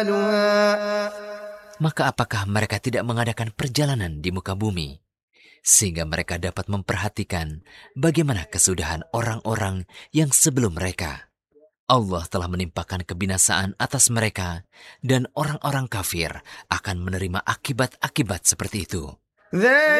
Maka apakah mereka tidak mengadakan perjalanan di muka bumi, sehingga mereka dapat memperhatikan bagaimana kesudahan orang-orang yang sebelum mereka? Allah telah menimpakan kebinasaan atas mereka, dan orang-orang kafir akan menerima akibat-akibat seperti itu.